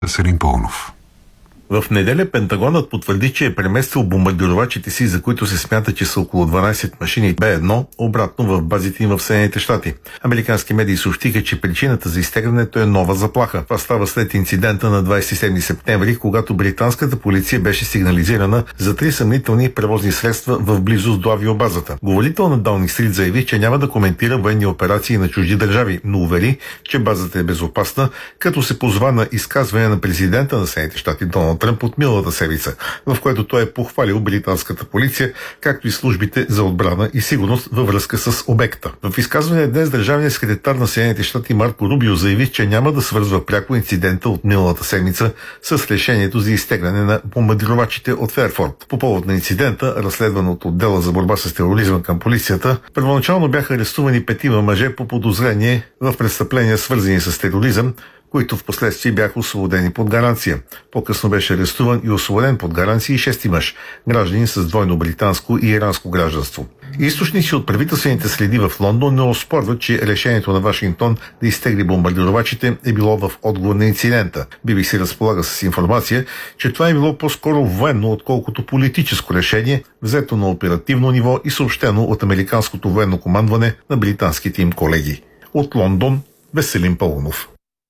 Веселин Паунов. В неделя Пентагонът потвърди, че е преместил бомбардировачите си, за които се смята, че са около 12 машини Б-1, обратно в базите им в Съединените щати. Американски медии съобщиха, че причината за изтеглянето е нова заплаха. Това става след инцидента на 27 септември, когато британската полиция беше сигнализирана за 3 съмнителни превозни средства в близост до авиобазата. Говорител на Даунинг Стрит заяви, че няма да коментира военни операции на чужди държави, но увери, че базата е безопасна, като се позва на изказване на президента на Съединените щати Доналд Тръмп от миналата седмица, в което той е похвалил британската полиция, както и службите за отбрана и сигурност във връзка с обекта. В изказване днес държавният секретар на Съединените щати Марко Рубио заяви, че няма да свързва пряко инцидента от миналата седмица с решението за изтегляне на бомбардировачите от Ферфорд. По повод на инцидента, разследван от отдела за борба с тероризма към полицията, първоначално бяха арестувани 5 мъже по подозрение в престъпления, свързани с тероризъм, които в последствие бяха освободени под гаранция. По-късно беше арестуван и освободен под гаранция и 6 мъж, граждани с двойно британско и иранско гражданство. Източници от правителствените следи в Лондон не оспорват, че решението на Вашингтон да изтегли бомбардировачите е било в отговор на инцидента. BBC разполага с информация, че това е било по-скоро военно, отколкото политическо решение, взето на оперативно ниво и съобщено от американското военно командване на британските им колеги. От Лондон, Веселин Паунов.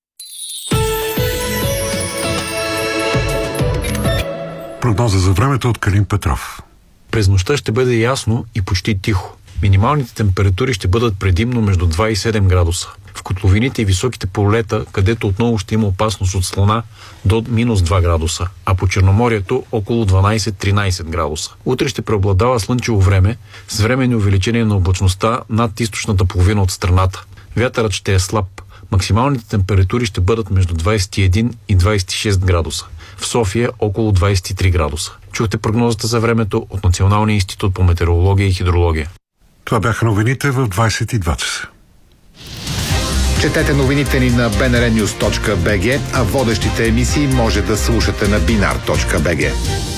Прогноза за времето от Калин Петров. През нощта ще бъде ясно и почти тихо. Минималните температури ще бъдат предимно между 2 и 7 градуса. В котловините и високите полета, където отново ще има опасност от слона, до минус 2 градуса, а по Черноморието около 12-13 градуса. Утре ще преобладава слънчево време с временни увеличение на облачността над източната половина от страната. Вятърът ще е слаб. Максималните температури ще бъдат между 21 и 26 градуса. В София около 23 градуса. Чухте прогнозата за времето от Националния институт по метеорология и хидрология. Това бяха новините в 22 часа. Четете новините ни на bnrnews.bg, а водещите емисии може да слушате на binar.bg.